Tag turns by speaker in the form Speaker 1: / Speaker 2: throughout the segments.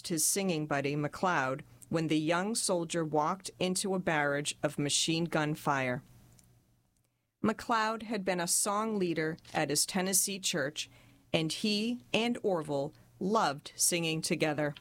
Speaker 1: his singing buddy, McLeod, when the young soldier walked into a barrage of machine gun fire. McLeod had been a song leader at his Tennessee church, and he and Orville loved singing together.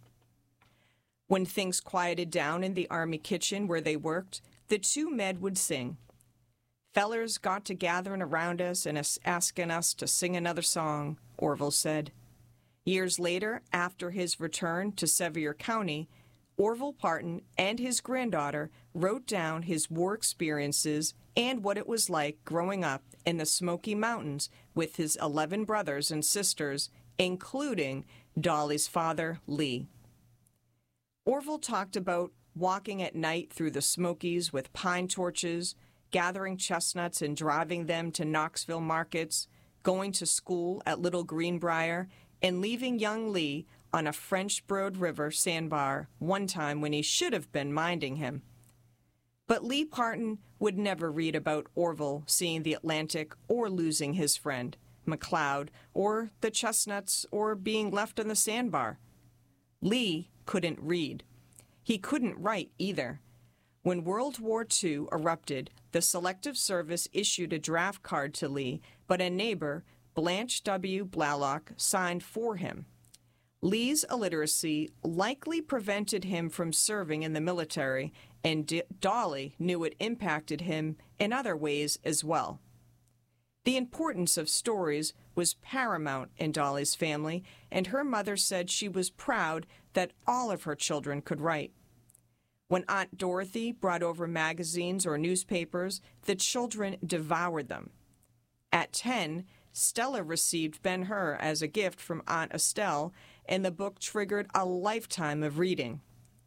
Speaker 1: When things quieted down in the Army kitchen where they worked, the two men would sing. "Fellers got to gathering around us and asking us to sing another song," Orville said. Years later, after his return to Sevier County, Orville Parton and his granddaughter wrote down his war experiences and what it was like growing up in the Smoky Mountains with his 11 brothers and sisters, including Dolly's father, Lee. Orville talked about walking at night through the Smokies with pine torches, gathering chestnuts and driving them to Knoxville markets, going to school at Little Greenbrier, and leaving young Lee on a French Broad River sandbar one time when he should have been minding him. But Lee Parton would never read about Orville seeing the Atlantic or losing his friend, McLeod, or the chestnuts, or being left on the sandbar. Lee couldn't read. He couldn't write either. When World War II erupted, the Selective Service issued a draft card to Lee, but a neighbor, Blanche W. Blalock, signed for him. Lee's illiteracy likely prevented him from serving in the military, and Dolly knew it impacted him in other ways as well. The importance of stories was paramount in Dolly's family, and her mother said she was proud that all of her children could write. When Aunt Dorothy brought over magazines or newspapers, the children devoured them. At 10, Stella received Ben-Hur as a gift from Aunt Estelle, and the book triggered a lifetime of reading.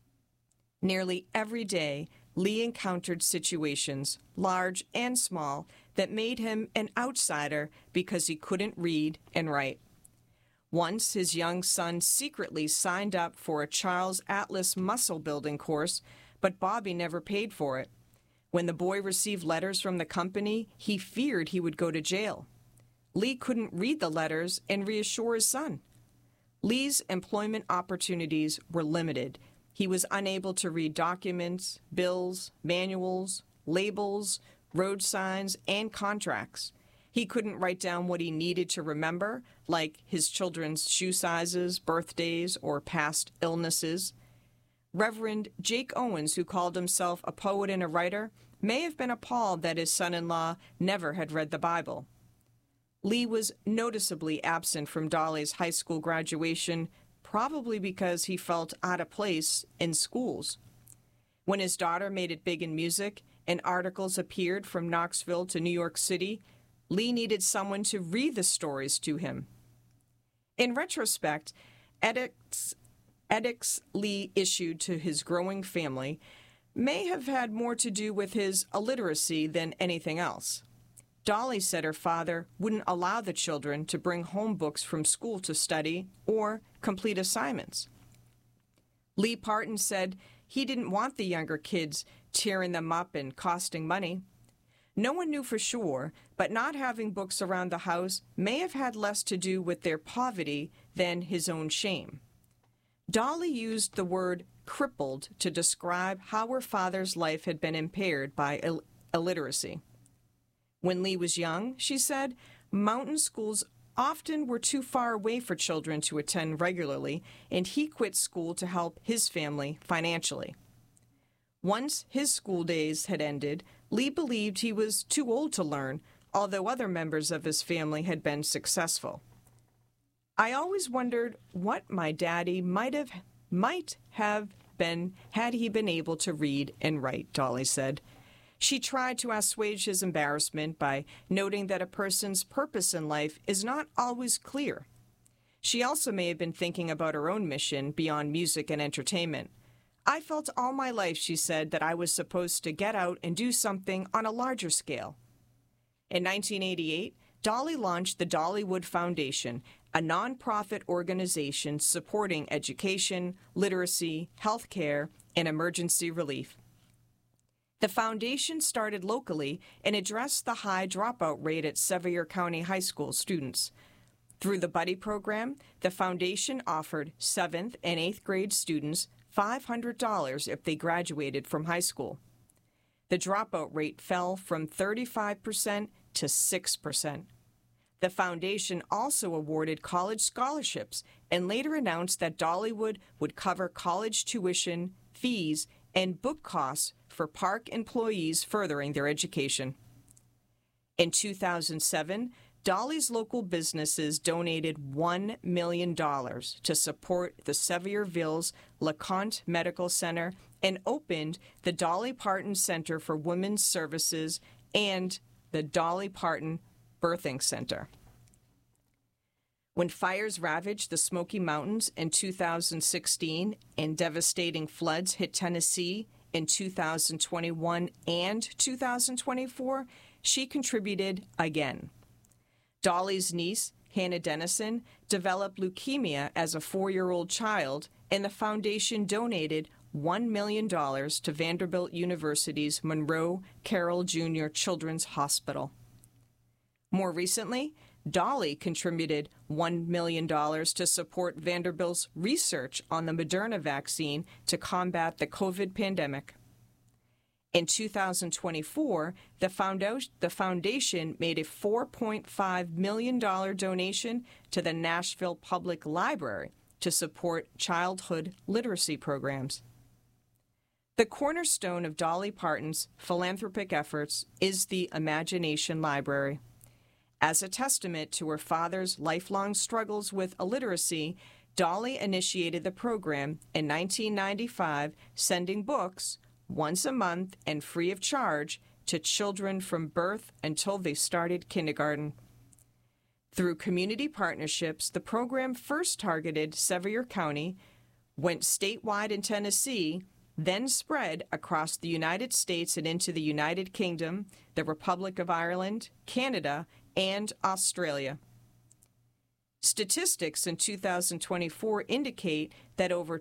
Speaker 1: Nearly every day, Lee encountered situations, large and small, that made him an outsider because he couldn't read and write. Once, his young son secretly signed up for a Charles Atlas muscle building course, but Bobby never paid for it. When the boy received letters from the company, he feared he would go to jail. Lee couldn't read the letters and reassure his son. Lee's employment opportunities were limited. He was unable to read documents, bills, manuals, labels, road signs, and contracts. He couldn't write down what he needed to remember, like his children's shoe sizes, birthdays, or past illnesses. Reverend Jake Owens, who called himself a poet and a writer, may have been appalled that his son-in-law never had read the Bible. Lee was noticeably absent from Dolly's high school graduation, probably because he felt out of place in schools. When his daughter made it big in music and articles appeared from Knoxville to New York City, Lee needed someone to read the stories to him. In retrospect, edicts Lee issued to his growing family may have had more to do with his illiteracy than anything else. Dolly said her father wouldn't allow the children to bring home books from school to study or complete assignments. Lee Parton said he didn't want the younger kids tearing them up and costing money. No one knew for sure, but not having books around the house may have had less to do with their poverty than his own shame. Dolly used the word crippled to describe how her father's life had been impaired by illiteracy. When Lee was young, she said, mountain schools often were too far away for children to attend regularly, and he quit school to help his family financially. Once his school days had ended, Lee believed he was too old to learn, although other members of his family had been successful. I always wondered what my daddy might have been had he been able to read and write, Dolly said. She tried to assuage his embarrassment by noting that a person's purpose in life is not always clear. She also may have been thinking about her own mission beyond music and entertainment. I felt all my life, she said, that I was supposed to get out and do something on a larger scale. In 1988, Dolly launched the Dollywood Foundation, a nonprofit organization supporting education, literacy, healthcare, and emergency relief. The foundation started locally and addressed the high dropout rate at Sevier County High School students. Through the Buddy program, the foundation offered 7th and 8th grade students $500 if they graduated from high school. The dropout rate fell from 35% to 6%. The foundation also awarded college scholarships and later announced that Dollywood would cover college tuition, fees, and book costs for park employees furthering their education. In 2007, Dolly's local businesses donated $1 million to support the Sevierville's LeConte Medical Center and opened the Dolly Parton Center for Women's Services and the Dolly Parton Birthing Center. When fires ravaged the Smoky Mountains in 2016 and devastating floods hit Tennessee in 2021 and 2024, she contributed again. Dolly's niece, Hannah Dennison, developed leukemia as a 4-year-old child, and the foundation donated $1 million to Vanderbilt University's Monroe Carroll Jr. Children's Hospital. More recently, Dolly contributed $1 million to support Vanderbilt's research on the Moderna vaccine to combat the COVID pandemic. In 2024, the foundation made a $4.5 million donation to the Nashville Public Library to support childhood literacy programs. The cornerstone of Dolly Parton's philanthropic efforts is the Imagination Library. As a testament to her father's lifelong struggles with illiteracy, Dolly initiated the program in 1995, sending books once a month and free of charge to children from birth until they started kindergarten. Through community partnerships, the program first targeted Sevier County, went statewide in Tennessee, then spread across the United States and into the United Kingdom, the Republic of Ireland, Canada, and Australia. Statistics in 2024 indicate that over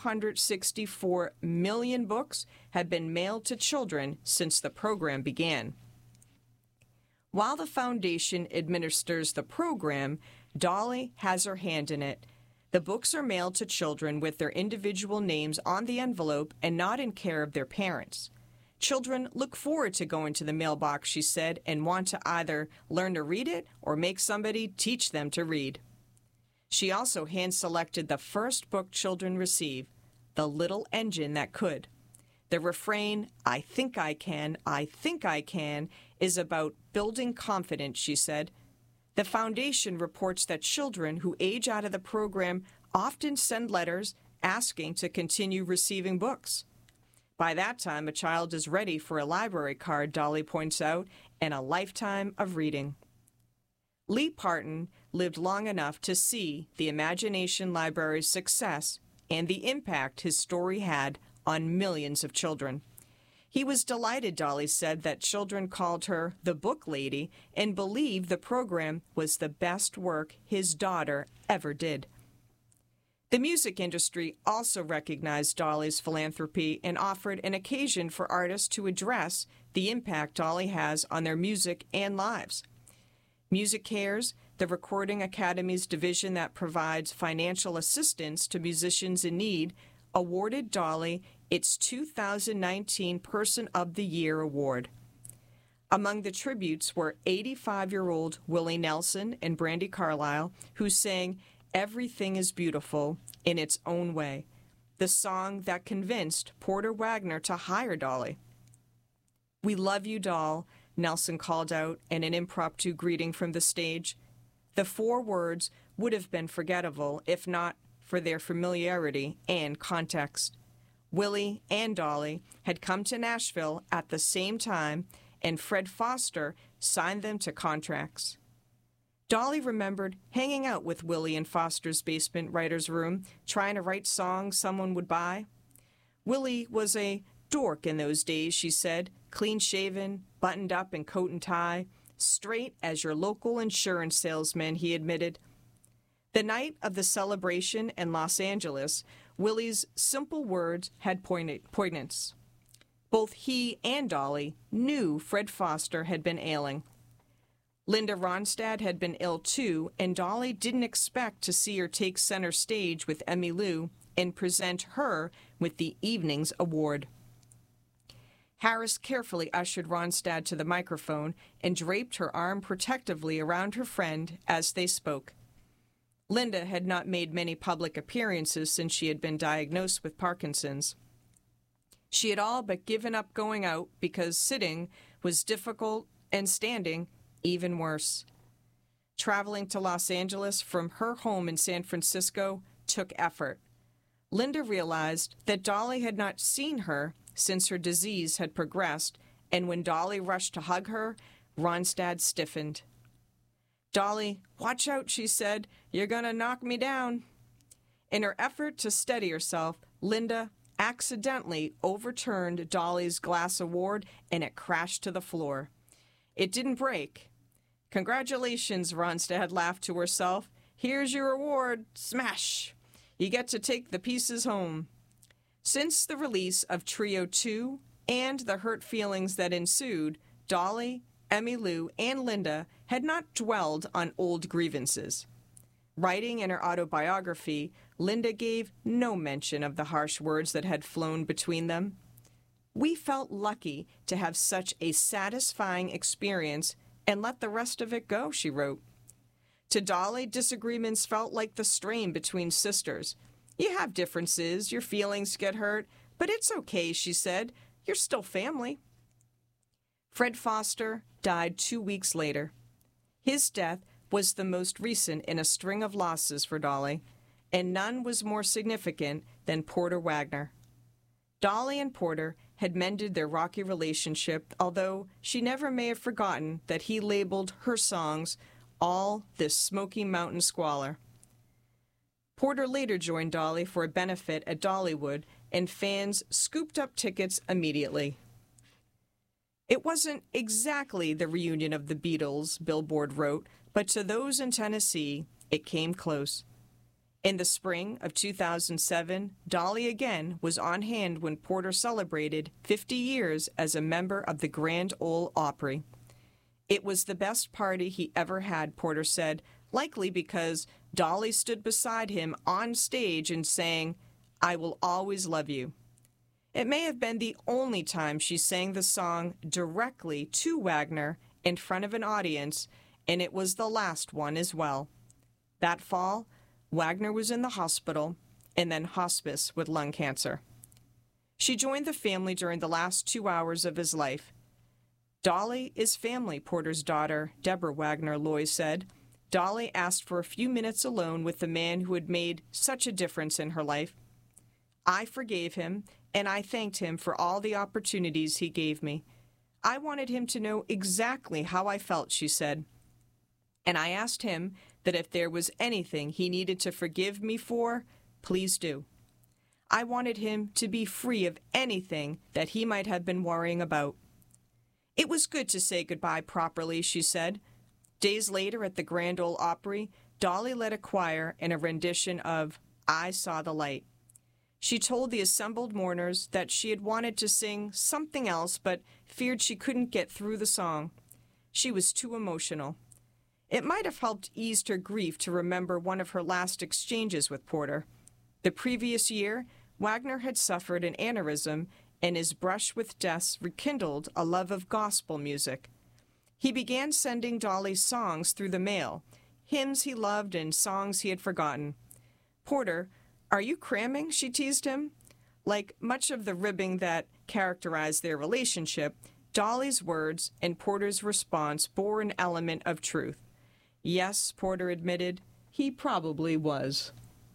Speaker 1: 264 million books have been mailed to children since the program began. While the foundation administers the program, Dolly has her hand in it. The books are mailed to children with their individual names on the envelope and not in care of their parents. Children look forward to going to the mailbox, she said, and want to either learn to read it or make somebody teach them to read. She also hand-selected the first book children receive, The Little Engine That Could. The refrain, "I think I can, is about building confidence, she said. The foundation reports that children who age out of the program often send letters asking to continue receiving books. By that time, a child is ready for a library card, Dolly points out, and a lifetime of reading. Lee Parton lived long enough to see the Imagination Library's success and the impact his story had on millions of children. He was delighted, Dolly said, that children called her the book lady and believed the program was the best work his daughter ever did. The music industry also recognized Dolly's philanthropy and offered an occasion for artists to address the impact Dolly has on their music and lives. MusiCares, the Recording Academy's division that provides financial assistance to musicians in need, awarded Dolly its 2019 Person of the Year award. Among the tributes were 85-year-old Willie Nelson and Brandi Carlile, who sang Everything is Beautiful in its own way, the song that convinced Porter Wagoner to hire Dolly. "We love you, doll," Nelson called out in an impromptu greeting from the stage. The 4 words would have been forgettable if not for their familiarity and context. Willie and Dolly had come to Nashville at the same time, and Fred Foster signed them to contracts. Dolly remembered hanging out with Willie in Foster's basement writer's room, trying to write songs someone would buy. Willie was a dork in those days, she said, clean-shaven, buttoned up in coat and tie, straight as your local insurance salesman, he admitted. The night of the celebration in Los Angeles, Willie's simple words had poignance. Both he and Dolly knew Fred Foster had been ailing. Linda Ronstadt had been ill too, and Dolly didn't expect to see her take center stage with Emmylou and present her with the evening's award. Harris carefully ushered Ronstadt to the microphone and draped her arm protectively around her friend as they spoke. Linda had not made many public appearances since she had been diagnosed with Parkinson's. She had all but given up going out because sitting was difficult and standing even worse. Traveling to Los Angeles from her home in San Francisco took effort. Linda realized that Dolly had not seen her since her disease had progressed, and when Dolly rushed to hug her, Ronstadt stiffened. "Dolly, watch out," she said. "You're going to knock me down." In her effort to steady herself, Linda accidentally overturned Dolly's glass award, and it crashed to the floor. It didn't break. "Congratulations," Ronstadt laughed to herself. "Here's your award. Smash! You get to take the pieces home." Since the release of Trio 2 and the hurt feelings that ensued, Dolly, Emmylou, and Linda had not dwelled on old grievances. Writing in her autobiography, Linda gave no mention of the harsh words that had flown between them. "We felt lucky to have such a satisfying experience and let the rest of it go," she wrote. To Dolly, disagreements felt like the strain between sisters. "You have differences, your feelings get hurt, but it's okay," she said. "You're still family." Fred Foster died 2 weeks later. His death was the most recent in a string of losses for Dolly, and none was more significant than Porter Wagoner. Dolly and Porter had mended their rocky relationship, although she never may have forgotten that he labeled her songs all this Smoky Mountain squalor. Porter later joined Dolly for a benefit at Dollywood, and fans scooped up tickets immediately. It wasn't exactly the reunion of the Beatles, Billboard wrote, but to those in Tennessee, it came close. In the spring of 2007, Dolly again was on hand when Porter celebrated 50 years as a member of the Grand Ole Opry. "It was the best party he ever had," Porter said, likely because Dolly stood beside him on stage and sang, "I Will Always Love You." It may have been the only time she sang the song directly to Wagoner in front of an audience, and it was the last one as well. That fall, Wagoner was in the hospital and then hospice with lung cancer. She joined the family during the last 2 hours of his life. "Dolly is family," Porter's daughter, Deborah Wagoner Loy, said. Dolly asked for a few minutes alone with the man who had made such a difference in her life. "I forgave him, and I thanked him for all the opportunities he gave me. I wanted him to know exactly how I felt," she said. "And I asked him that if there was anything he needed to forgive me for, please do. I wanted him to be free of anything that he might have been worrying about." "It was good to say goodbye properly," she said. Days later at the Grand Ole Opry, Dolly led a choir in a rendition of "I Saw the Light." She told the assembled mourners that she had wanted to sing something else but feared she couldn't get through the song. She was too emotional. It might have helped ease her grief to remember one of her last exchanges with Porter. The previous year, Wagoner had suffered an aneurysm, and his brush with death rekindled a love of gospel music. He began sending Dolly songs through the mail, hymns he loved and songs he had forgotten. "Porter, are you cramming?" she teased him. Like much of the ribbing that characterized their relationship, Dolly's words and Porter's response bore an element of truth. Yes, Porter admitted, he probably was.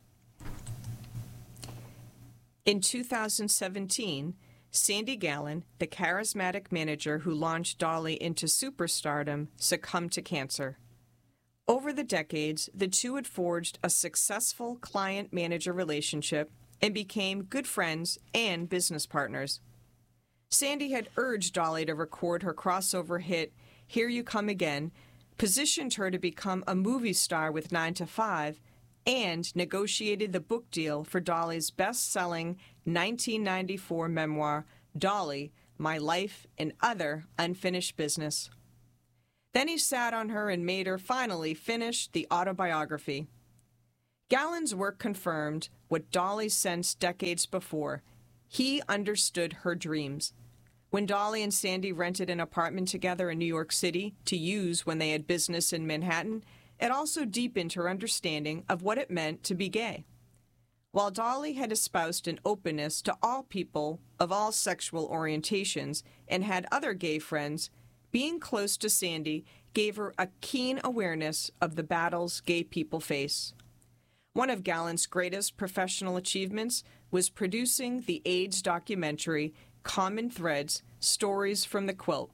Speaker 1: In 2017, Sandy Gallin, the charismatic manager who launched Dolly into superstardom, succumbed to cancer. Over the decades, the two had forged a successful client-manager relationship and became good friends and business partners. Sandy had urged Dolly to record her crossover hit, Here You Come Again, positioned her to become a movie star with 9 to 5, and negotiated the book deal for Dolly's best-selling 1994 memoir, Dolly, My Life and Other Unfinished Business. Then he sat on her and made her finally finish the autobiography. Gallen's work confirmed what Dolly sensed decades before. He understood her dreams. When Dolly and Sandy rented an apartment together in New York City to use when they had business in Manhattan, it also deepened her understanding of what it meant to be gay. While Dolly had espoused an openness to all people of all sexual orientations and had other gay friends, being close to Sandy gave her a keen awareness of the battles gay people face. One of Gallen's greatest professional achievements was producing the AIDS documentary Common Threads: Stories from the Quilt.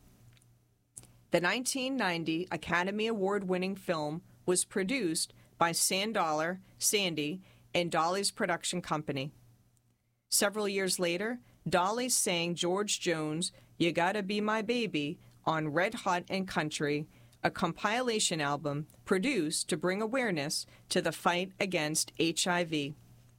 Speaker 1: The 1990 Academy Award-winning film was produced by Sandollar, Sandy, and Dolly's production company. Several years later, Dolly sang George Jones' "You Gotta Be My Baby" on Red Hot and Country, a compilation album produced to bring awareness to the fight against HIV.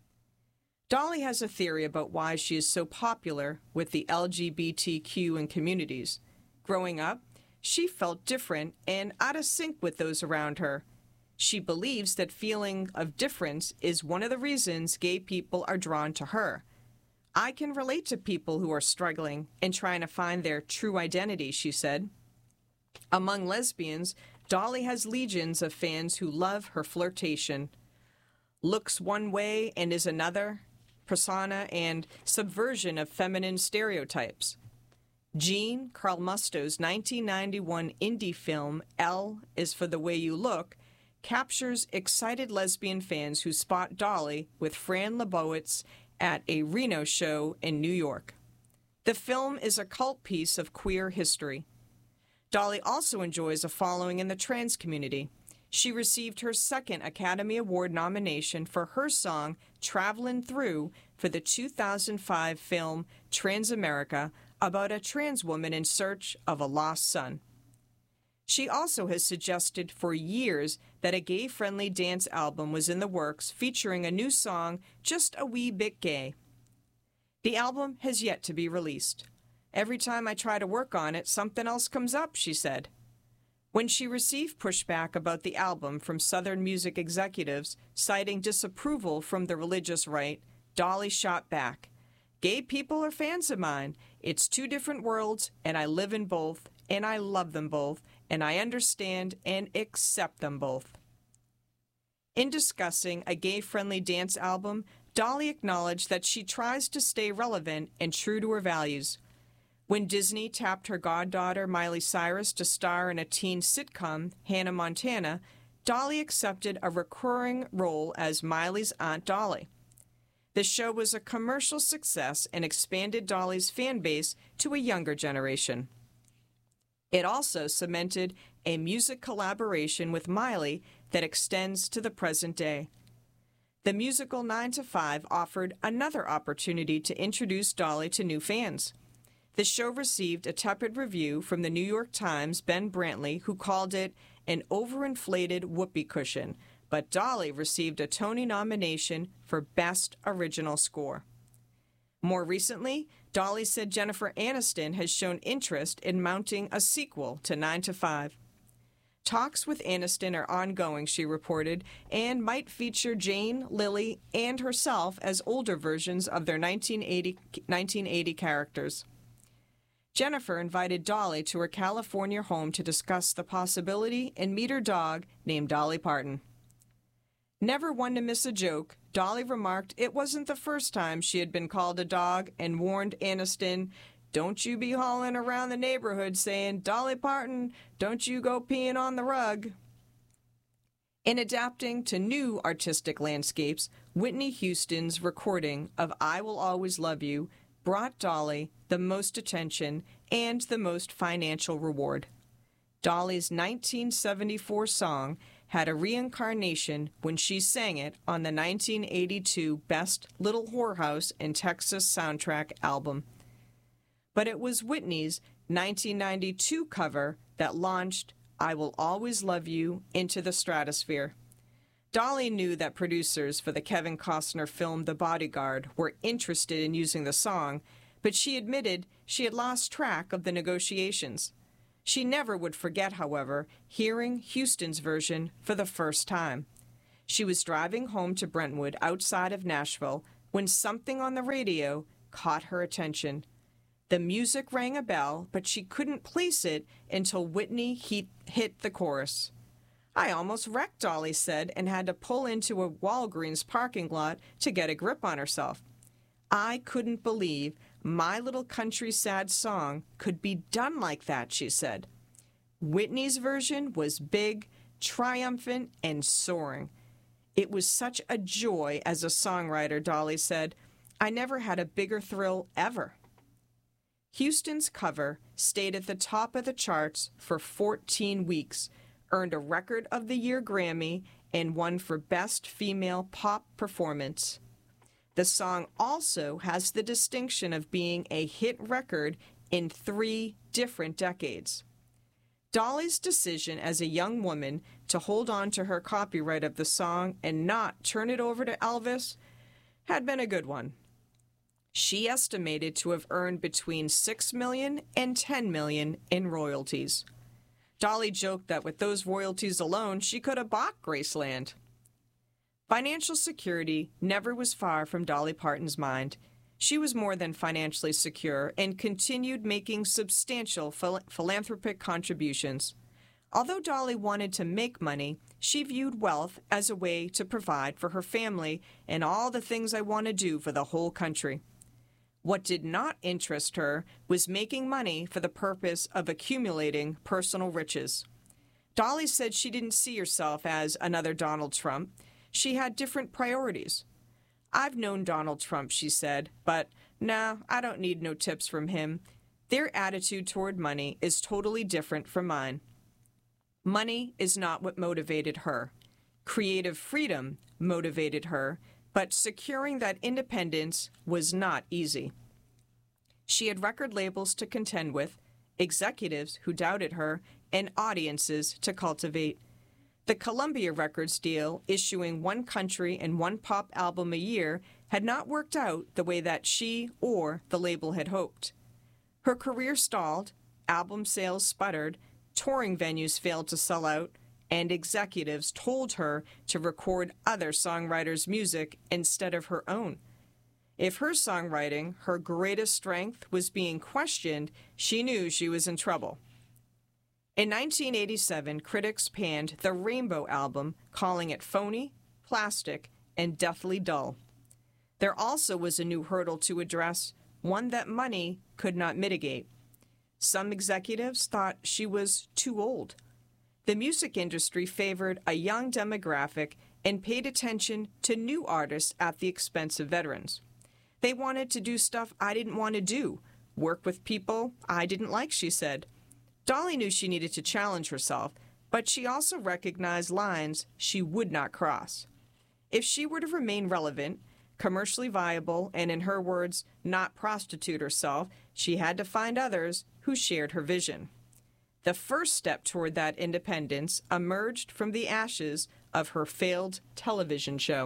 Speaker 1: Dolly has a theory about why she is so popular with the LGBTQ and communities. Growing up, she felt different and out of sync with those around her. She believes that feeling of difference is one of the reasons gay people are drawn to her. "I can relate to people who are struggling and trying to find their true identity," she said. Among lesbians, Dolly has legions of fans who love her flirtation. Looks one way and is another, persona and subversion of feminine stereotypes. Jean Carl Musto's 1991 indie film, L is for the Way You Look, captures excited lesbian fans who spot Dolly with Fran Lebowitz at a Reno show in New York. The film is a cult piece of queer history. Dolly also enjoys a following in the trans community. She received her second Academy Award nomination for her song "Travelin' Through" for the 2005 film Transamerica, about a trans woman in search of a lost son. She also has suggested for years that a gay-friendly dance album was in the works featuring a new song, "Just a Wee Bit Gay." The album has yet to be released. "Every time I try to work on it, something else comes up," she said. When she received pushback about the album from Southern music executives, citing disapproval from the religious right, Dolly shot back. "Gay people are fans of mine. It's two different worlds, and I live in both, and I love them both, and I understand and accept them both." In discussing a gay-friendly dance album, Dolly acknowledged that she tries to stay relevant and true to her values. When Disney tapped her goddaughter Miley Cyrus to star in a teen sitcom, Hannah Montana, Dolly accepted a recurring role as Miley's Aunt Dolly. The show was a commercial success and expanded Dolly's fan base to a younger generation. It also cemented a music collaboration with Miley that extends to the present day. The musical 9 to 5 offered another opportunity to introduce Dolly to new fans. The show received a tepid review from the New York Times' Ben Brantley, who called it an overinflated whoopee cushion, but Dolly received a Tony nomination for Best Original Score. More recently, Dolly said Jennifer Aniston has shown interest in mounting a sequel to 9 to 5. Talks with Aniston are ongoing, she reported, and might feature Jane, Lily, and herself as older versions of their 1980 characters. Jennifer invited Dolly to her California home to discuss the possibility and meet her dog named Dolly Parton. Never one to miss a joke, Dolly remarked it wasn't the first time she had been called a dog and warned Aniston, "Don't you be hauling around the neighborhood saying, 'Dolly Parton, don't you go peeing on the rug.'" In adapting to new artistic landscapes, Whitney Houston's recording of "I Will Always Love You" brought Dolly the most attention and the most financial reward. Dolly's 1974 song had a reincarnation when she sang it on the 1982 Best Little Whorehouse in Texas soundtrack album. But it was Whitney's 1992 cover that launched "I Will Always Love You" into the stratosphere. Dolly knew that producers for the Kevin Costner film The Bodyguard were interested in using the song, but she admitted she had lost track of the negotiations. She never would forget, however, hearing Houston's version for the first time. She was driving home to Brentwood outside of Nashville when something on the radio caught her attention. The music rang a bell, but she couldn't place it until Whitney hit the chorus. "I almost wrecked," Dolly said, and had to pull into a Walgreens parking lot to get a grip on herself. "I couldn't believe my little country sad song could be done like that," she said. Whitney's version was big, triumphant, and soaring. "It was such a joy as a songwriter," Dolly said. "I never had a bigger thrill ever." Houston's cover stayed at the top of the charts for 14 weeks, earned a Record of the Year Grammy, and won for Best Female Pop Performance. The song also has the distinction of being a hit record in 3 different decades. Dolly's decision as a young woman to hold on to her copyright of the song and not turn it over to Elvis had been a good one. She estimated to have earned between $6 million and $10 million in royalties. Dolly joked that with those royalties alone, she could have bought Graceland. Financial security never was far from Dolly Parton's mind. She was more than financially secure and continued making substantial philanthropic contributions. Although Dolly wanted to make money, she viewed wealth as a way to provide for her family and all the things I want to do for the whole country. What did not interest her was making money for the purpose of accumulating personal riches. Dolly said she didn't see herself as another Donald Trump. She had different priorities. "I've known Donald Trump," she said, "but nah, I don't need no tips from him. Their attitude toward money is totally different from mine." Money is not what motivated her. Creative freedom motivated her, but securing that independence was not easy. She had record labels to contend with, executives who doubted her, and audiences to cultivate. The Columbia Records deal, issuing one country and one pop album a year, had not worked out the way that she or the label had hoped. Her career stalled, album sales sputtered, touring venues failed to sell out, and executives told her to record other songwriters' music instead of her own. If her songwriting, her greatest strength, was being questioned, she knew she was in trouble. In 1987, critics panned the Rainbow album, calling it phony, plastic, and deathly dull. There also was a new hurdle to address, one that money could not mitigate. Some executives thought she was too old. The music industry favored a young demographic and paid attention to new artists at the expense of veterans. They wanted to do stuff I didn't want to do, work with people I didn't like, she said. Dolly knew she needed to challenge herself, but she also recognized lines she would not cross. If she were to remain relevant, commercially viable, and in her words, not prostitute herself, she had to find others who shared her vision. The first step toward that independence emerged from the ashes of her failed television show.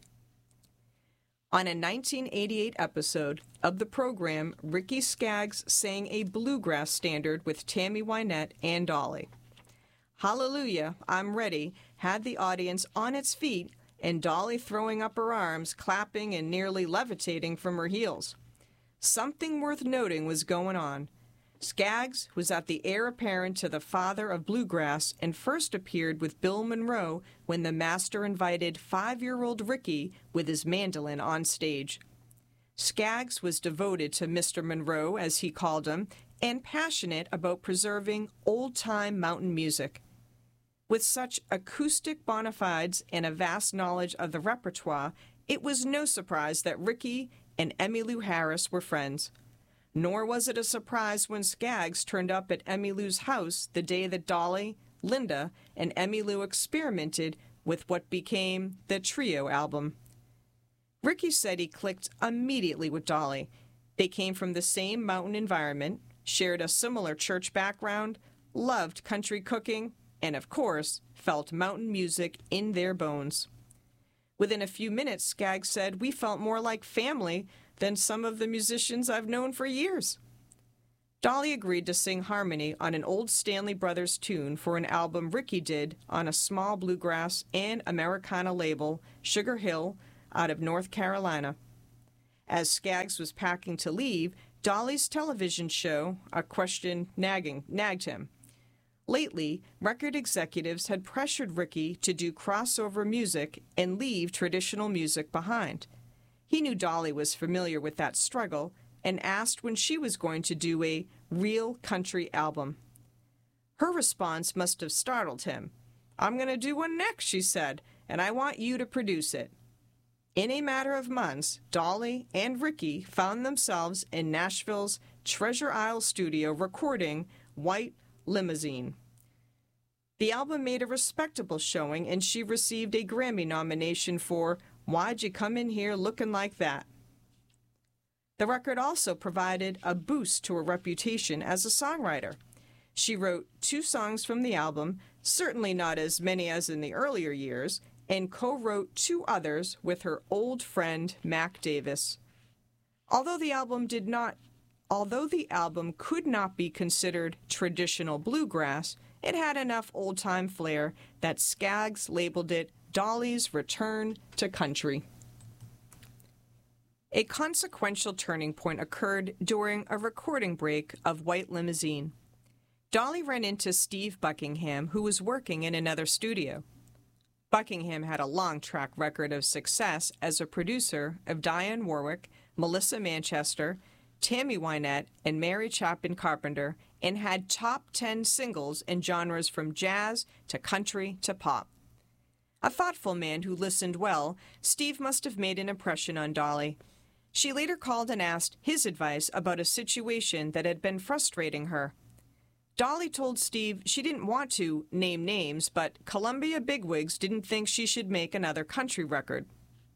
Speaker 1: On a 1988 episode of the program, Ricky Skaggs sang a bluegrass standard with Tammy Wynette and Dolly. Hallelujah, I'm Ready had the audience on its feet and Dolly throwing up her arms, clapping, and nearly levitating from her heels. Something worth noting was going on. Skaggs was at the heir apparent to the father of bluegrass and first appeared with Bill Monroe when the master invited 5-year-old Ricky with his mandolin on stage. Skaggs was devoted to Mr. Monroe, as he called him, and passionate about preserving old-time mountain music. With such acoustic bona fides and a vast knowledge of the repertoire, it was no surprise that Ricky and Emmylou Harris were friends. Nor was it a surprise when Skaggs turned up at Emmylou's house the day that Dolly, Linda, and Emmylou experimented with what became the Trio album. Ricky said he clicked immediately with Dolly. They came from the same mountain environment, shared a similar church background, loved country cooking, and of course, felt mountain music in their bones. Within a few minutes, Skaggs said, "We felt more like family than some of the musicians I've known for years." Dolly agreed to sing harmony on an old Stanley Brothers tune for an album Ricky did on a small bluegrass and Americana label, Sugar Hill, out of North Carolina. As Skaggs was packing to leave, Dolly's television show, A Question, nagged him. Lately, record executives had pressured Ricky to do crossover music and leave traditional music behind. He knew Dolly was familiar with that struggle and asked when she was going to do a real country album. Her response must have startled him. "I'm going to do one next," she said, "and I want you to produce it." In a matter of months, Dolly and Ricky found themselves in Nashville's Treasure Isle studio recording White Limousine. The album made a respectable showing, and she received a Grammy nomination for Why'd You Come In Here Looking Like That? The record also provided a boost to her reputation as a songwriter. She wrote 2 songs from the album, certainly not as many as in the earlier years, and co-wrote 2 others with her old friend Mac Davis. Although the album could not be considered traditional bluegrass, it had enough old-time flair that Skaggs labeled it Dolly's Return to Country. A consequential turning point occurred during a recording break of White Limousine. Dolly ran into Steve Buckingham, who was working in another studio. Buckingham had a long track record of success as a producer of Dionne Warwick, Melissa Manchester, Tammy Wynette, and Mary Chapin Carpenter, and had top 10 singles in genres from jazz to country to pop. A thoughtful man who listened well, Steve must have made an impression on Dolly. She later called and asked his advice about a situation that had been frustrating her. Dolly told Steve she didn't want to name names, but Columbia bigwigs didn't think she should make another country record.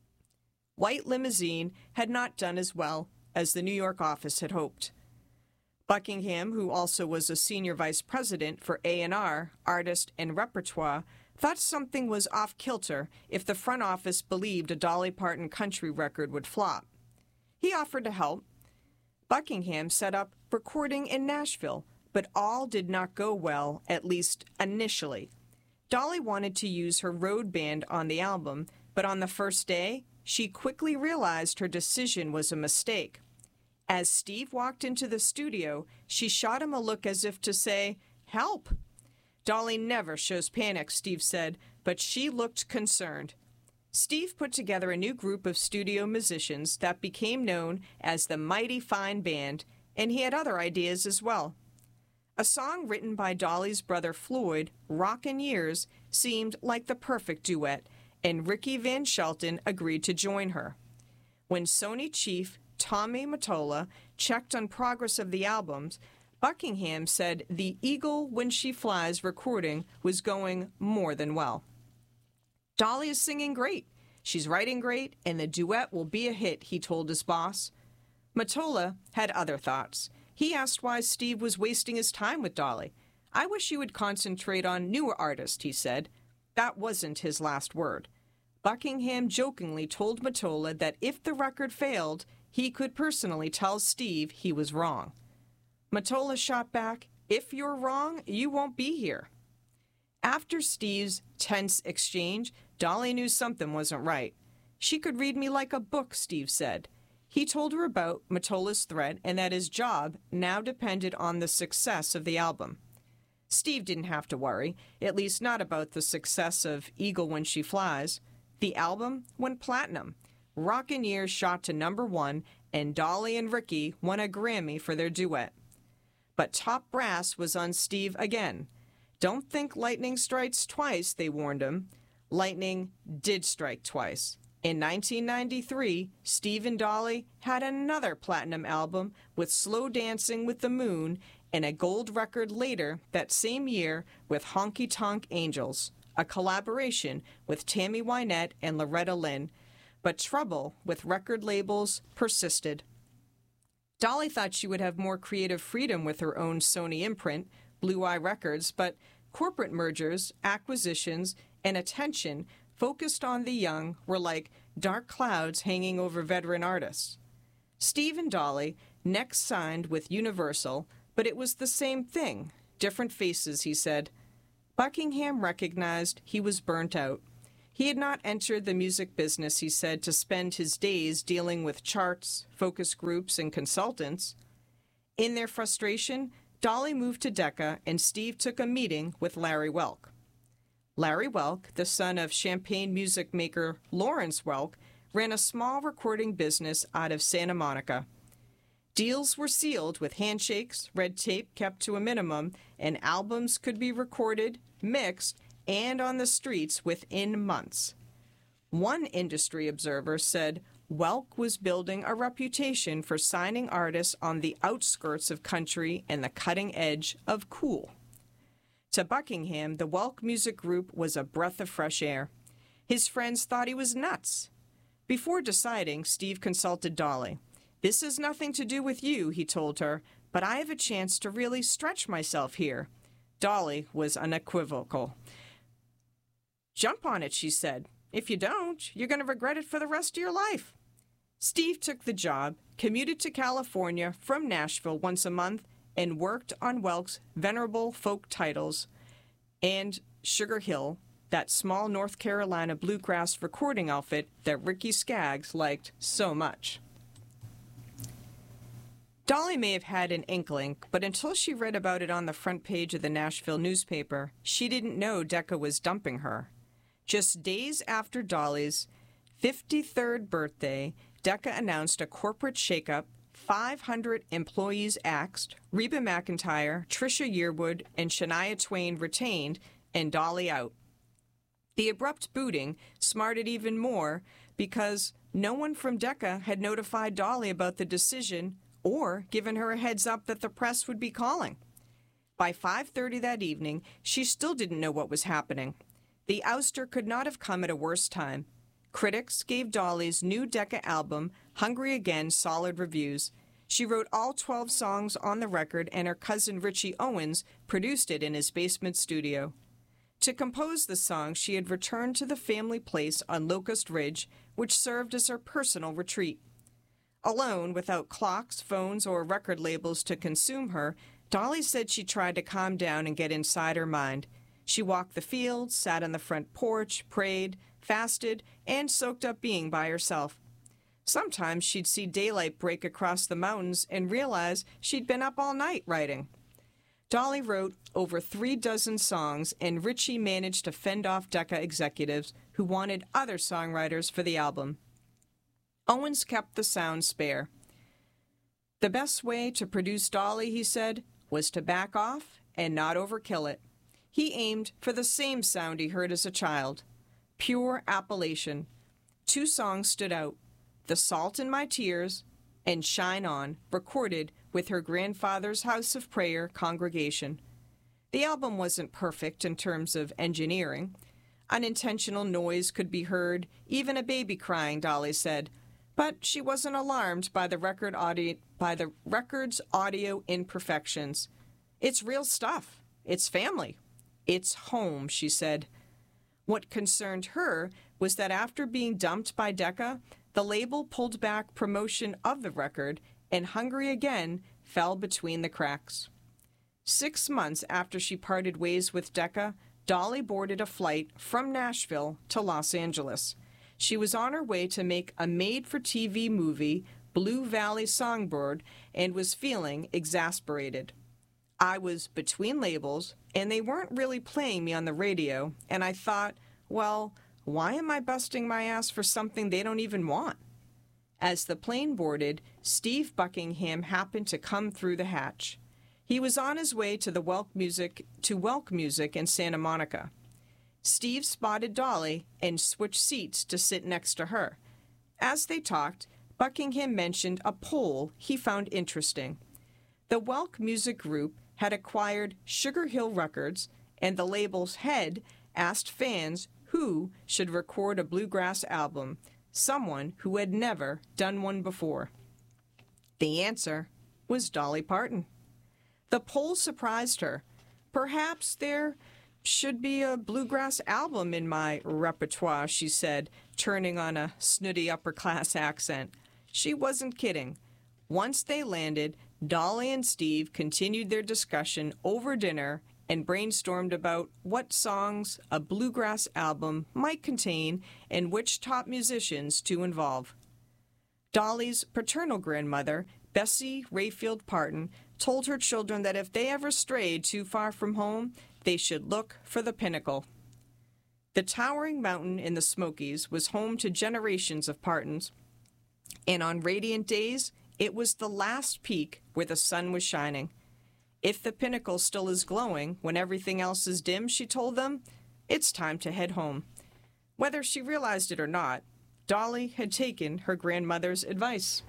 Speaker 1: White Limousine had not done as well as the New York office had hoped. Buckingham, who also was a senior vice president for A&R, artist, and repertoire, thought something was off-kilter if the front office believed a Dolly Parton country record would flop. He offered to help. Buckingham set up recording in Nashville, but all did not go well, at least initially. Dolly wanted to use her road band on the album, but on the first day, she quickly realized her decision was a mistake. As Steve walked into the studio, she shot him a look as if to say, "Help!" Dolly never shows panic, Steve said, but she looked concerned. Steve put together a new group of studio musicians that became known as the Mighty Fine Band, and he had other ideas as well. A song written by Dolly's brother Floyd, Rockin' Years, seemed like the perfect duet, and Ricky Van Shelton agreed to join her. When Sony chief Tommy Mottola checked on progress of the albums, Buckingham said the Eagle When She Flies recording was going more than well. "Dolly is singing great, she's writing great, and the duet will be a hit," he told his boss. Mottola had other thoughts. He asked why Steve was wasting his time with Dolly. "I wish you would concentrate on newer artists," he said. That wasn't his last word. Buckingham jokingly told Mottola that if the record failed, he could personally tell Steve he was wrong. Mottola shot back, "If you're wrong, you won't be here." After Steve's tense exchange, Dolly knew something wasn't right. "She could read me like a book," Steve said. He told her about Mottola's threat and that his job now depended on the success of the album. Steve didn't have to worry, at least not about the success of Eagle When She Flies. The album went platinum. Rockin' Years shot to #1, and Dolly and Ricky won a Grammy for their duet. But top brass was on Steve again. "Don't think lightning strikes twice," they warned him. Lightning did strike twice. In 1993, Steve and Dolly had another platinum album with Slow Dancing with the Moon, and a gold record later that same year with Honky Tonk Angels, a collaboration with Tammy Wynette and Loretta Lynn. But trouble with record labels persisted. Dolly thought she would have more creative freedom with her own Sony imprint, Blue Eye Records, but corporate mergers, acquisitions, and attention focused on the young were like dark clouds hanging over veteran artists. Steve and Dolly next signed with Universal, But it was the same thing. Different faces, he said. Buckingham recognized he was burnt out. He had not entered the music business, he said, to spend his days dealing with charts, focus groups, and consultants. In their frustration, Dolly moved to Decca, and Steve took a meeting with Larry Welk. Larry Welk, the son of Champaign music maker Lawrence Welk, ran a small recording business out of Santa Monica. Deals were sealed with handshakes, red tape kept to a minimum, and albums could be recorded, mixed, and on the streets within months. One industry observer said Welk was building a reputation for signing artists on the outskirts of country and the cutting edge of cool. To Buckingham, the Welk Music Group was a breath of fresh air. His friends thought he was nuts. Before deciding, Steve consulted Dolly. "This has nothing to do with you," he told her, "but I have a chance to really stretch myself here." Dolly was unequivocal. "Jump on it," she said. "If you don't, you're going to regret it for the rest of your life." Steve took the job, commuted to California from Nashville once a month, and worked on Welk's venerable folk titles and Sugar Hill, that small North Carolina bluegrass recording outfit that Ricky Skaggs liked so much. Dolly may have had an inkling, but until she read about it on the front page of the Nashville newspaper, she didn't know Decca was dumping her. Just days after Dolly's 53rd birthday, Decca announced a corporate shakeup, 500 employees axed, Reba McEntire, Trisha Yearwood, and Shania Twain retained, and Dolly out. The abrupt booting smarted even more because no one from Decca had notified Dolly about the decision or given her a heads up that the press would be calling. By 5:30 that evening, she still didn't know what was happening. The ouster could not have come at a worse time. Critics gave Dolly's new Decca album, Hungry Again, solid reviews. She wrote all 12 songs on the record, and her cousin Richie Owens produced it in his basement studio. To compose the song, she had returned to the family place on Locust Ridge, which served as her personal retreat. Alone, without clocks, phones, or record labels to consume her, Dolly said she tried to calm down and get inside her mind. She walked the fields, sat on the front porch, prayed, fasted, and soaked up being by herself. Sometimes she'd see daylight break across the mountains and realize she'd been up all night writing. Dolly wrote over 36 songs, and Richie managed to fend off Decca executives who wanted other songwriters for the album. Owens kept the sound spare. The best way to produce Dolly, he said, was to back off and not overkill it. He aimed for the same sound he heard as a child, pure Appalachian. 2 songs stood out, The Salt in My Tears and Shine On, recorded with her grandfather's House of Prayer congregation. The album wasn't perfect in terms of engineering. Unintentional noise could be heard, even a baby crying, Dolly said, but she wasn't alarmed by the record's audio imperfections. It's real stuff. It's family. It's home, she said. What concerned her was that after being dumped by Decca, the label pulled back promotion of the record, and Hungry Again fell between the cracks. 6 months after she parted ways with Decca, Dolly boarded a flight from Nashville to Los Angeles. She was on her way to make a made-for-TV movie, Blue Valley Songbird, and was feeling exasperated. I was between labels, and they weren't really playing me on the radio, and I thought, well, why am I busting my ass for something they don't even want? As the plane boarded, Steve Buckingham happened to come through the hatch. He was on his way to Welk Music in Santa Monica. Steve spotted Dolly and switched seats to sit next to her. As they talked, Buckingham mentioned a poll he found interesting. The Welk Music Group had acquired Sugar Hill Records, and the label's head asked fans who should record a bluegrass album, someone who had never done one before. The answer was Dolly Parton. The poll surprised her. Perhaps there should be a bluegrass album in my repertoire, she said, turning on a snooty upper-class accent. She wasn't kidding. Once they landed, Dolly and Steve continued their discussion over dinner and brainstormed about what songs a bluegrass album might contain and which top musicians to involve. Dolly's paternal grandmother, Bessie Rayfield Parton, told her children that if they ever strayed too far from home, they should look for the pinnacle. The towering mountain in the Smokies was home to generations of Partons, and on radiant days, it was the last peak where the sun was shining. If the pinnacle still is glowing when everything else is dim, she told them, it's time to head home. Whether she realized it or not, Dolly had taken her grandmother's advice.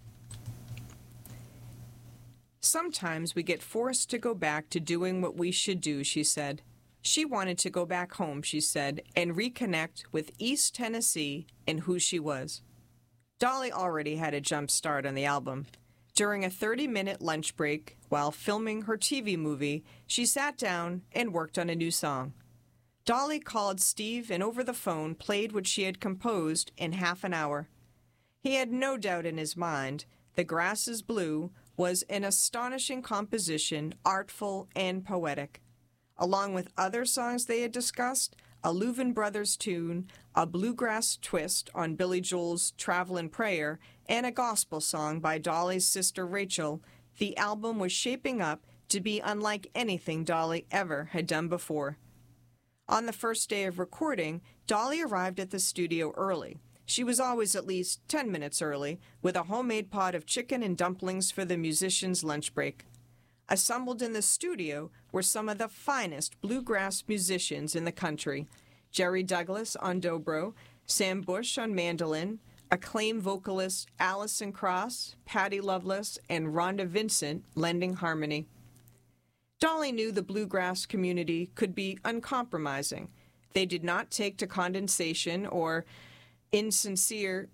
Speaker 1: Sometimes we get forced to go back to doing what we should do, she said. She wanted to go back home, she said, and reconnect with East Tennessee and who she was. Dolly already had a jump start on the album. During a 30-minute lunch break, while filming her TV movie, she sat down and worked on a new song. Dolly called Steve and over the phone played what she had composed in half an hour. He had no doubt in his mind The Grass is Blue was an astonishing composition, artful and poetic. Along with other songs they had discussed, a Louvin Brothers tune, a bluegrass twist on Billy Joel's Travelin' Prayer, and a gospel song by Dolly's sister Rachel, the album was shaping up to be unlike anything Dolly ever had done before. On the first day of recording, Dolly arrived at the studio early. She was always at least 10 minutes early, with a homemade pot of chicken and dumplings for the musicians' lunch break. Assembled in the studio were some of the finest bluegrass musicians in the country: Jerry Douglas on dobro, Sam Bush on mandolin, acclaimed vocalists Alison Krauss, Patty Loveless, and Rhonda Vincent lending harmony. Dolly knew the bluegrass community could be uncompromising. They did not take to condensation or insincere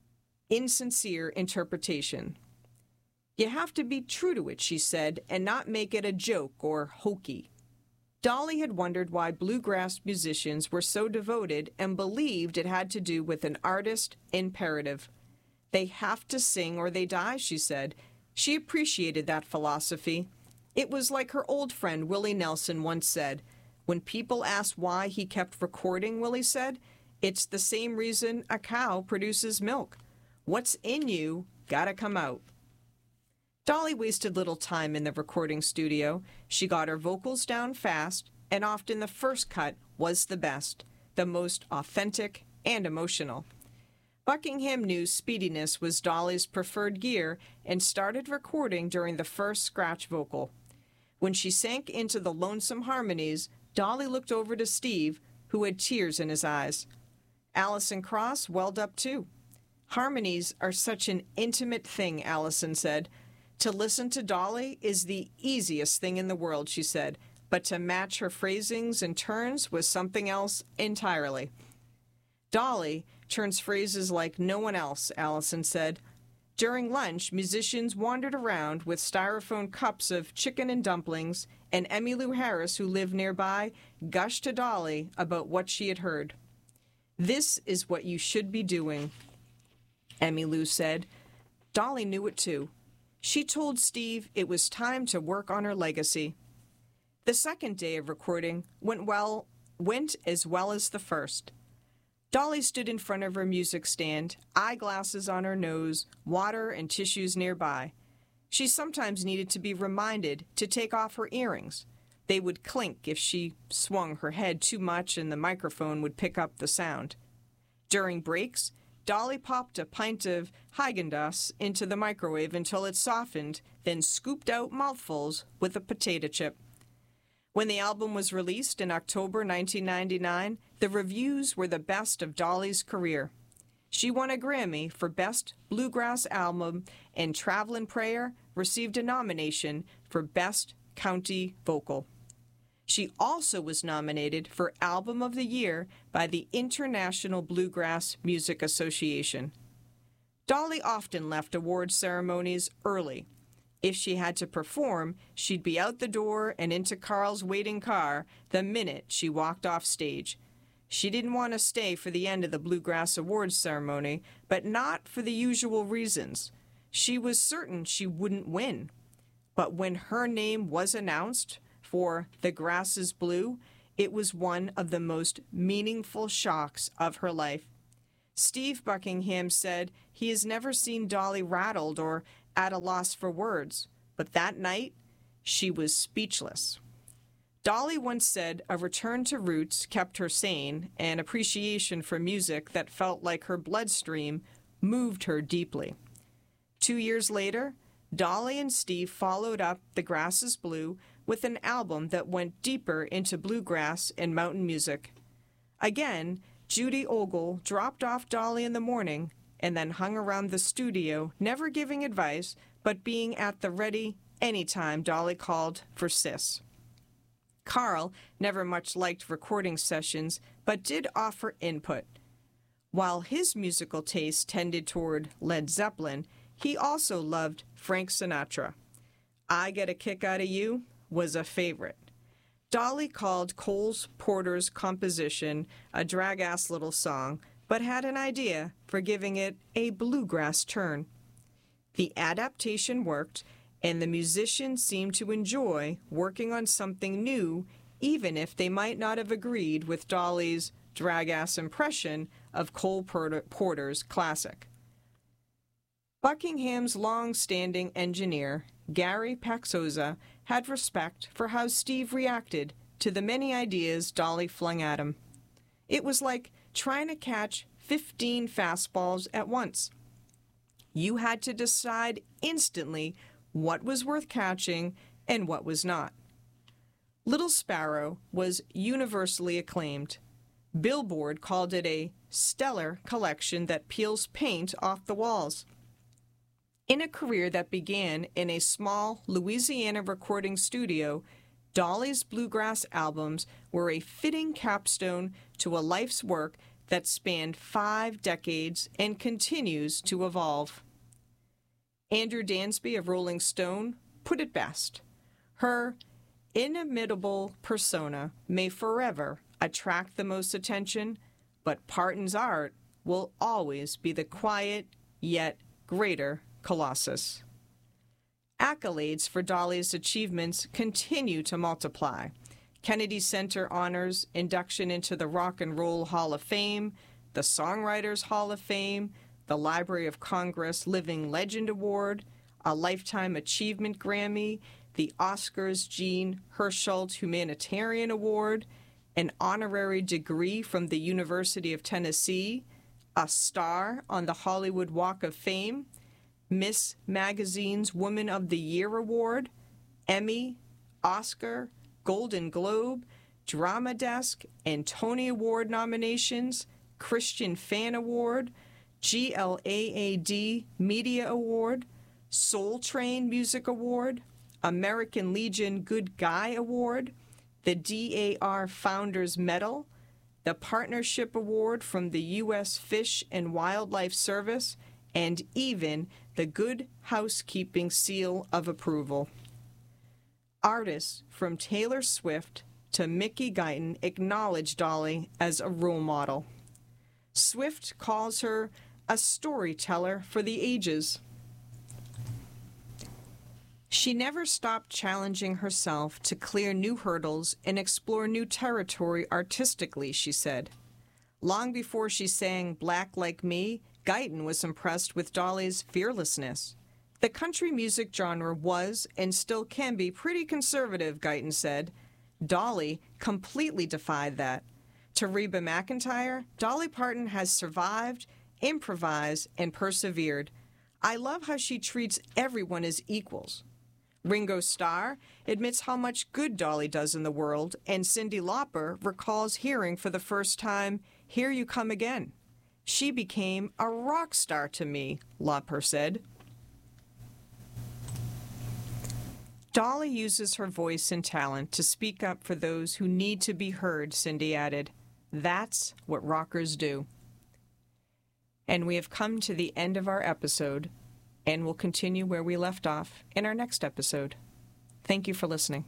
Speaker 1: interpretation. You have to be true to it, she said, and not make it a joke or hokey. Dolly had wondered why bluegrass musicians were so devoted and believed it had to do with an artist imperative. They have to sing or they die, she said. She appreciated that philosophy. It was like her old friend Willie Nelson once said. When people asked why he kept recording, Willie said, it's the same reason a cow produces milk. What's in you gotta come out. Dolly wasted little time in the recording studio. She got her vocals down fast, and often the first cut was the best, the most authentic and emotional. Buckingham knew speediness was Dolly's preferred gear and started recording during the first scratch vocal. When she sank into the lonesome harmonies, Dolly looked over to Steve, who had tears in his eyes. Alison Krauss welled up too. Harmonies are such an intimate thing, Alison said. To listen to Dolly is the easiest thing in the world, she said, but to match her phrasings and turns was something else entirely. Dolly turns phrases like no one else, Alison said. During lunch, musicians wandered around with styrofoam cups of chicken and dumplings, and Emmylou Harris, who lived nearby, gushed to Dolly about what she had heard. This is what you should be doing, Emmylou said. Dolly knew it too. She told Steve it was time to work on her legacy. The second day of recording went as well as the first. Dolly stood in front of her music stand, eyeglasses on her nose, water and tissues nearby. She sometimes needed to be reminded to take off her earrings. They would clink if she swung her head too much and the microphone would pick up the sound. During breaks, Dolly popped a pint of Häagen-Dazs into the microwave until it softened, then scooped out mouthfuls with a potato chip. When the album was released in October 1999, the reviews were the best of Dolly's career. She won a Grammy for Best Bluegrass Album, and Travelin' Prayer received a nomination for Best County Vocal. She also was nominated for Album of the Year by the International Bluegrass Music Association. Dolly often left award ceremonies early. If she had to perform, she'd be out the door and into Carl's waiting car the minute she walked off stage. She didn't want to stay for the end of the Bluegrass Awards ceremony, but not for the usual reasons. She was certain she wouldn't win. But when her name was announced for The Grass is Blue, it was one of the most meaningful shocks of her life. Steve Buckingham said he has never seen Dolly rattled or at a loss for words, but that night, she was speechless. Dolly once said a return to roots kept her sane, and appreciation for music that felt like her bloodstream moved her deeply. 2 years later, Dolly and Steve followed up The Grass is Blue with an album that went deeper into bluegrass and mountain music. Again, Judy Ogle dropped off Dolly in the morning and then hung around the studio, never giving advice, but being at the ready anytime Dolly called for Sis. Carl never much liked recording sessions, but did offer input. While his musical taste tended toward Led Zeppelin, he also loved Frank Sinatra. I Get a Kick Out of You was a favorite. Dolly called Cole Porter's composition a drag-ass little song, but had an idea for giving it a bluegrass turn. The adaptation worked, and the musicians seemed to enjoy working on something new, even if they might not have agreed with Dolly's drag-ass impression of Cole Porter's classic. Buckingham's long-standing engineer, Gary Paxoza, had respect for how Steve reacted to the many ideas Dolly flung at him. It was like trying to catch 15 fastballs at once. You had to decide instantly what was worth catching and what was not. Little Sparrow was universally acclaimed. Billboard called it a stellar collection that peels paint off the walls. In a career that began in a small Louisiana recording studio, Dolly's bluegrass albums were a fitting capstone to a life's work that spanned 5 decades and continues to evolve. Andrew Dansby of Rolling Stone put it best. Her inimitable persona may forever attract the most attention, but Parton's art will always be the quiet yet greater colossus. Accolades for Dolly's achievements continue to multiply. Kennedy Center honors, induction into the Rock and Roll Hall of Fame, the Songwriters Hall of Fame, the Library of Congress Living Legend Award, a Lifetime Achievement Grammy, the Oscars Jean Hersholt Humanitarian Award, an honorary degree from the University of Tennessee, a star on the Hollywood Walk of Fame, Miss Magazine's Woman of the Year Award, Emmy, Oscar, Golden Globe, Drama Desk, and Tony Award nominations, Christian Fan Award, GLAAD Media Award, Soul Train Music Award, American Legion Good Guy Award, the DAR Founders Medal, the Partnership Award from the U.S. Fish and Wildlife Service, and even the Good Housekeeping Seal of Approval. Artists from Taylor Swift to Mickey Guyton acknowledge Dolly as a role model. Swift calls her a storyteller for the ages. She never stopped challenging herself to clear new hurdles and explore new territory artistically, she said. Long before she sang Black Like Me, Guyton was impressed with Dolly's fearlessness. The country music genre was and still can be pretty conservative, Guyton said. Dolly completely defied that. To Reba McEntire, Dolly Parton has survived, improvised, and persevered. I love how she treats everyone as equals. Ringo Starr admits how much good Dolly does in the world, and Cyndi Lauper recalls hearing for the first time, "Here You Come Again." She became a rock star to me, Lauper said. Dolly uses her voice and talent to speak up for those who need to be heard, Cyndi added. That's what rockers do. And we have come to the end of our episode, and we'll continue where we left off in our next episode. Thank you for listening.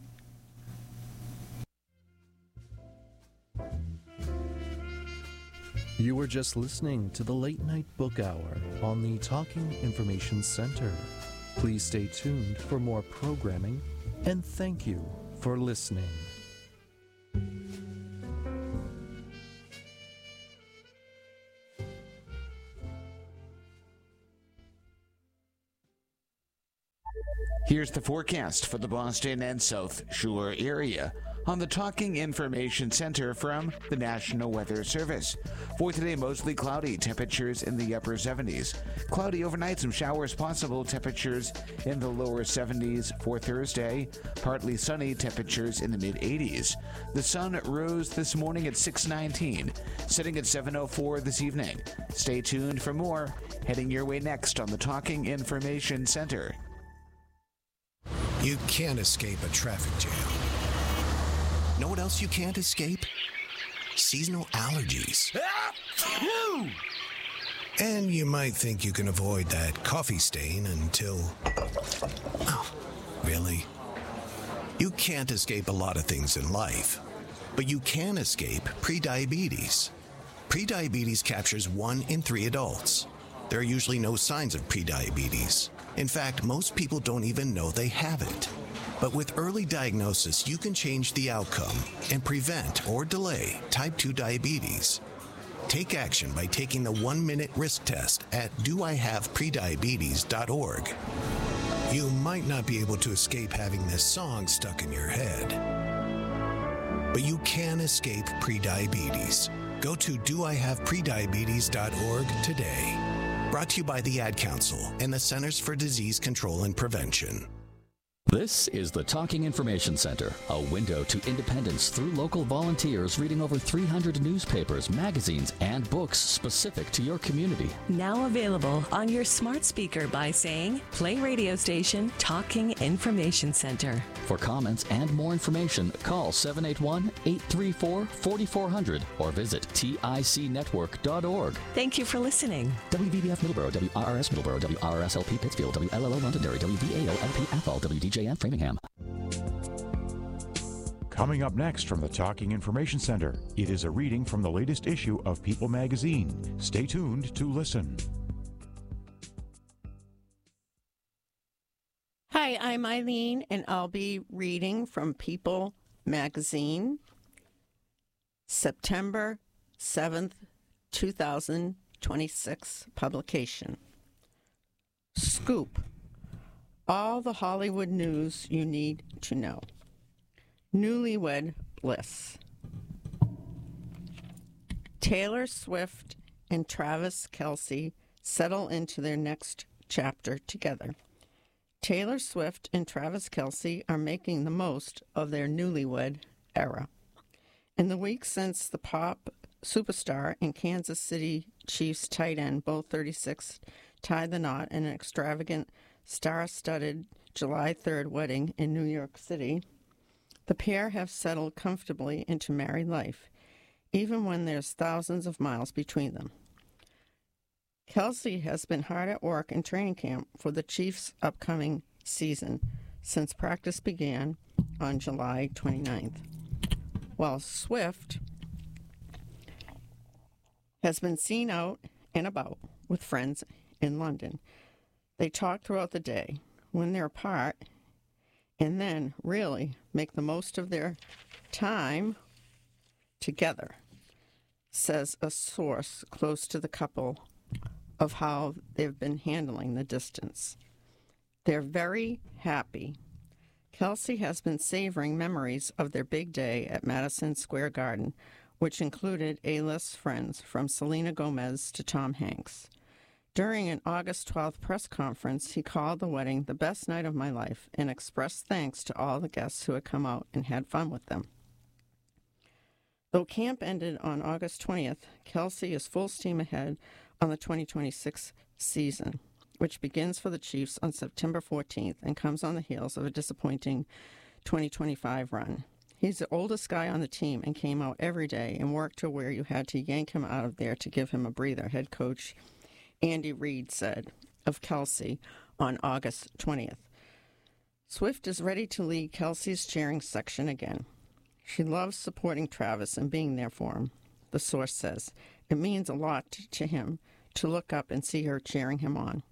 Speaker 2: You were just listening to the Late Night Book Hour on the Talking Information Center. Please stay tuned for more programming, and thank you for listening.
Speaker 3: Here's the forecast for the Boston and South Shore area on the Talking Information Center from the National Weather Service. For today, mostly cloudy, temperatures in the upper 70s. Cloudy overnight, some showers possible, temperatures in the lower 70s. For Thursday, partly sunny, temperatures in the mid-80s. The sun rose this morning at 6:19, setting at 7:04 this evening. Stay tuned for more, heading your way next on the Talking Information Center.
Speaker 4: You can't escape a traffic jam. Know what else you can't escape? Seasonal allergies. And you might think you can avoid that coffee stain until... Oh, really? You can't escape a lot of things in life, but you can escape prediabetes. Prediabetes captures 1 in 3 adults. There are usually no signs of prediabetes. In fact, most people don't even know they have it. But with early diagnosis, you can change the outcome and prevent or delay type 2 diabetes. Take action by taking the 1-minute risk test at doihaveprediabetes.org. You might not be able to escape having this song stuck in your head, but you can escape prediabetes. Go to doihaveprediabetes.org today. Brought to you by the Ad Council and the Centers for Disease Control and Prevention.
Speaker 5: This is the Talking Information Center, a window to independence through local volunteers reading over 300 newspapers, magazines, and books specific to your community.
Speaker 6: Now available on your smart speaker by saying, play radio station Talking Information Center.
Speaker 5: For comments and more information, call 781-834-4400 or visit ticnetwork.org.
Speaker 6: Thank you for listening.
Speaker 5: WVBF Middleborough, WRRS Middleborough, WRSLP Pittsfield, WLLO Londonderry, WVAO LP Athol, WDJN Framingham.
Speaker 7: Coming up next from the Talking Information Center, it is a reading from the latest issue of People magazine. Stay tuned to listen.
Speaker 8: Hi, I'm Eileen, and I'll be reading from People magazine, September 7th, 2026 publication. Scoop. All the Hollywood news you need to know. Newlywed bliss. Taylor Swift and Travis Kelce settle into their next chapter together. Taylor Swift and Travis Kelce are making the most of their newlywed era. In the weeks since the pop superstar and Kansas City Chiefs tight end, Bo 36, tied the knot in an extravagant, star-studded July 3rd wedding in New York City, the pair have settled comfortably into married life, even when there's thousands of miles between them. Kelce has been hard at work in training camp for the Chiefs' upcoming season since practice began on July 29th, while Swift has been seen out and about with friends in London. They talk throughout the day when they're apart and then really make the most of their time together, says a source close to the couple of how they've been handling the distance. They're very happy. Kelce has been savoring memories of their big day at Madison Square Garden, which included A-list friends from Selena Gomez to Tom Hanks. During an August 12th press conference, he called the wedding the best night of my life and expressed thanks to all the guests who had come out and had fun with them. Though camp ended on August 20th, Kelce is full steam ahead on the 2026 season, which begins for the Chiefs on September 14th and comes on the heels of a disappointing 2025 run. He's the oldest guy on the team and came out every day and worked to where you had to yank him out of there to give him a breather, head coach Andy Reid said of Kelce on August 20th. Swift is ready to lead Kelce's cheering section again. She loves supporting Travis and being there for him, the source says. It means a lot to him to look up and see her cheering him on.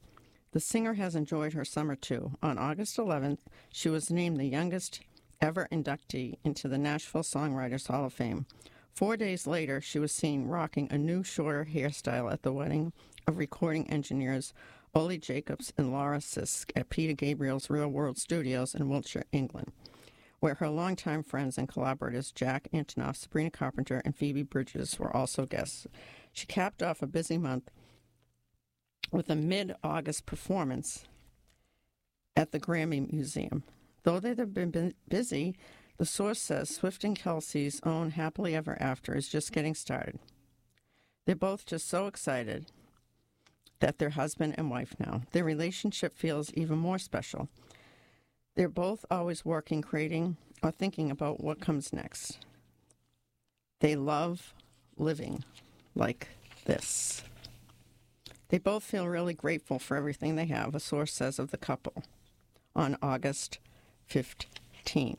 Speaker 8: The singer has enjoyed her summer too. On August 11th, she was named the youngest ever inductee into the Nashville Songwriters Hall of Fame. 4 days later, she was seen rocking a new shorter hairstyle at the wedding of recording engineers Ollie Jacobs and Laura Sisk at Peter Gabriel's Real World Studios in Wiltshire, England, where her longtime friends and collaborators Jack Antonoff, Sabrina Carpenter, and Phoebe Bridgers were also guests. She capped off a busy month with a mid-August performance at the Grammy Museum. Though they've been busy, the source says Swift and Kelsey's own Happily Ever After is just getting started. They're both just so excited that they're husband and wife now. Their relationship feels even more special. They're both always working, creating, or thinking about what comes next. They love living like this. They both feel really grateful for everything they have, a source says of the couple, on August 15th.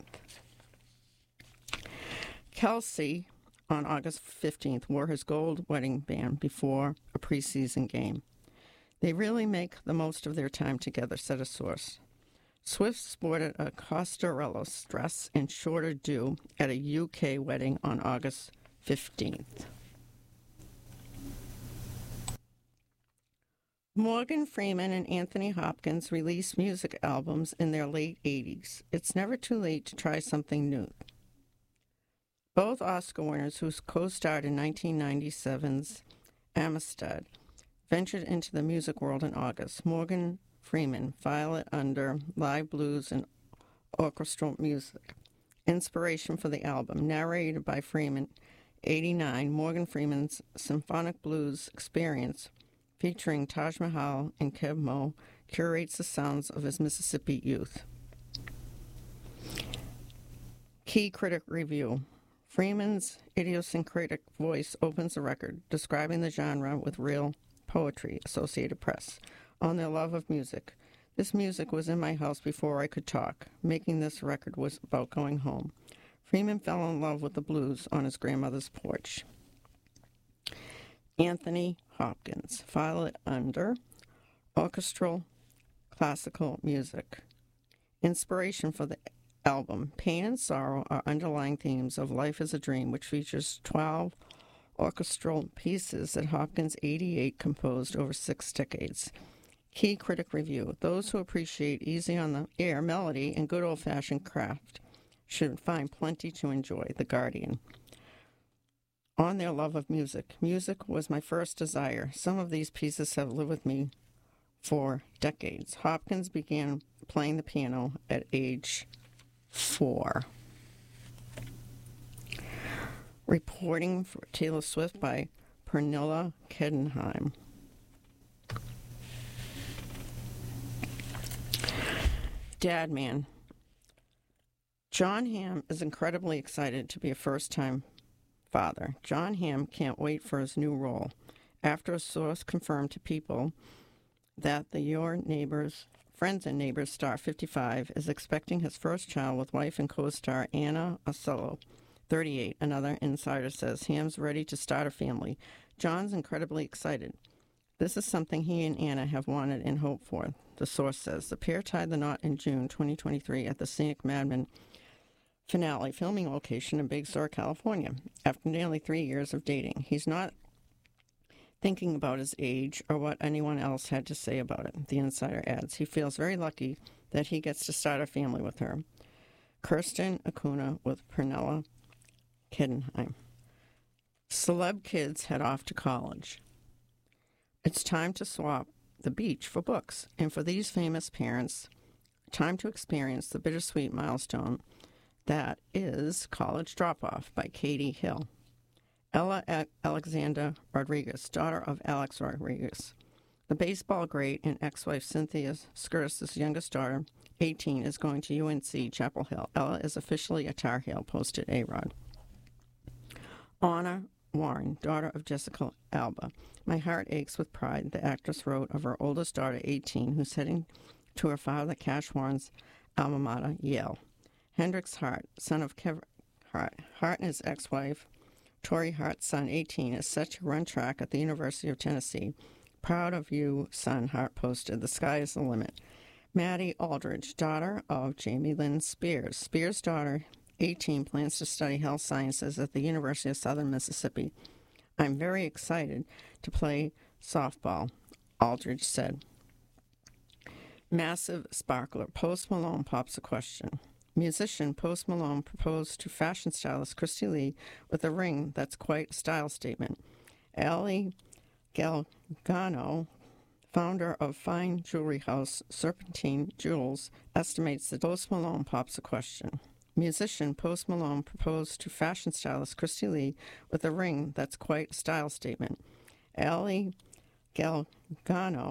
Speaker 8: Kelsey, on August 15th, wore his gold wedding band before a preseason game. They really make the most of their time together, said a source. Swift sported a Costarellos dress and shorter do at a UK wedding on August 15th. Morgan Freeman and Anthony Hopkins released music albums in their late 80s. It's never too late to try something new. Both Oscar winners who co-starred in 1997's Amistad ventured into the music world in August. Morgan Freeman, Violet Under, live blues and orchestral music. Inspiration for the album, narrated by Freeman, 89, Morgan Freeman's symphonic blues experience, featuring Taj Mahal and Keb Mo, curates the sounds of his Mississippi youth. Key critic review. Freeman's idiosyncratic voice opens the record, describing the genre with real poetry, Associated Press, on their love of music. This music was in my house before I could talk. Making this record was about going home. Freeman fell in love with the blues on his grandmother's porch. Anthony Hopkins, Violet Under, orchestral classical music. Inspiration for the album, Pain and Sorrow are underlying themes of Life is a Dream, which features 12 orchestral pieces that Hopkins, 88, composed over 6 decades. Key critic review. Those who appreciate easy-on-the-air melody and good old-fashioned craft should find plenty to enjoy. The Guardian. On their love of music. Music was my first desire. Some of these pieces have lived with me for decades. Hopkins began playing the piano at age 4. Reporting for Taylor Swift by Pernilla Kedenheim. Dadman. John Hamm is incredibly excited to be a first-time father. John Hamm can't wait for his new role, after a source confirmed to People that the Your Neighbors, Friends and Neighbors star 55 is expecting his first child with wife and co-star Anna Ocello, 38. Another insider says Hamm's ready to start a family. John's incredibly excited. This is something he and Anna have wanted and hoped for, the source says. The pair tied the knot in June 2023 at the scenic Mad Men finale filming location in Big Sur, California. After nearly 3 years of dating, he's not thinking about his age or what anyone else had to say about it, the insider adds. He feels very lucky that he gets to start a family with her. Kirsten Acuna with Pernilla Kedenheim. Celeb kids head off to college. It's time to swap the beach for books, and for these famous parents, time to experience the bittersweet milestone that is College Drop-Off by Katie Hill. Ella Alexander Rodriguez, daughter of Alex Rodriguez. The baseball great and ex-wife Cynthia Scurtis' youngest daughter, 18, is going to UNC Chapel Hill. Ella is officially a Tar Heel, posted A-Rod. Anna Warren, daughter of Jessica Alba. My heart aches with pride, the actress wrote of her oldest daughter, 18, who's heading to her father, Cash Warren's alma mater, Yale. Hendrix Hart, son of Kevin Hart. Hart and his ex-wife, Tori Hart's son, 18, is set to run track at the University of Tennessee. Proud of you, son, Hart posted. The sky is the limit. Maddie Aldridge, daughter of Jamie Lynn Spears. Spears' daughter, 18, plans to study health sciences at the University of Southern Mississippi. I'm very excited to play softball, Aldridge said. Massive sparkler. Post Malone pops a question. Musician Post Malone proposed to fashion stylist Christy Lee with a ring that's quite a style statement. Ali Galgano, founder of fine jewelry house Serpentine Jewels, estimates that Post Malone pops a question. Musician Post Malone proposed to fashion stylist Christy Lee with a ring that's quite a style statement. Ali Galgano,